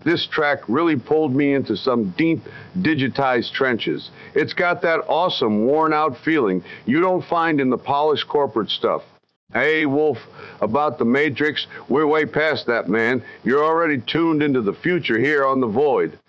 This track really pulled me into some deep, digitized trenches. It's got that awesome, worn-out feeling you don't find in the polished corporate stuff. Hey, Wolf, about the Matrix, we're way past that, man. You're already tuned into the future here on The Void.